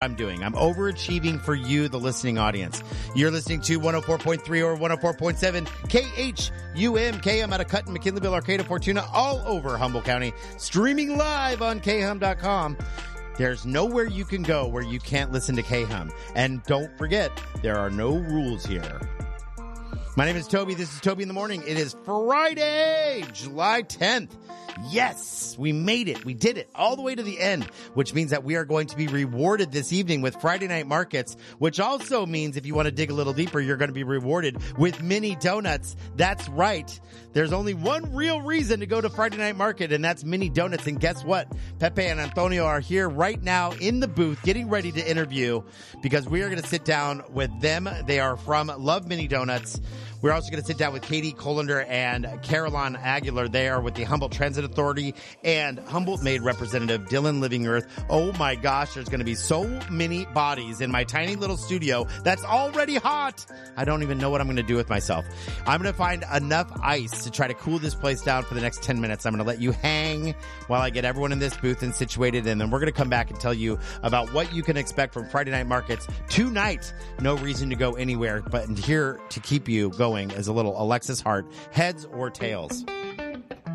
I'm doing. I'm overachieving for you, the listening audience. You're listening to 104.3 or 104.7 KHUM out of Cutton, McKinleyville, Arcata, Fortuna, all over Humboldt County, streaming live on khum.com. There's nowhere you can go where you can't listen to KHUM. And don't forget, there are no rules here. My name is Toby. This is Toby in the Morning. It is Friday, July 10th. Yes, we made it. We did it all the way to the end, which means that we are going to be rewarded this evening with Friday Night Markets, which also means if you want to dig a little deeper, you're going to be rewarded with mini donuts. That's right. There's only one real reason to go to Friday Night Market, and that's mini donuts. And guess what? Pepe and Antonio are here right now in the booth getting ready to interview because we are going to sit down with them. They are from Love Mini Donuts. We're also going to sit down with Katie Colander and Caroline Aguilar. They are with the Humboldt Transit Authority and Humboldt-made Representative Dylan Living Earth. Oh my gosh, there's going to be so many bodies in my tiny little studio that's already hot. I don't even know what I'm going to do with myself. I'm going to find enough ice to try to cool this place down for the next 10 minutes. I'm going to let you hang while I get everyone in this booth and situated, and then we're going to come back and tell you about what you can expect from Friday Night Markets tonight. No reason to go anywhere, but here to keep you going is a little Alexis Hart, heads or tails.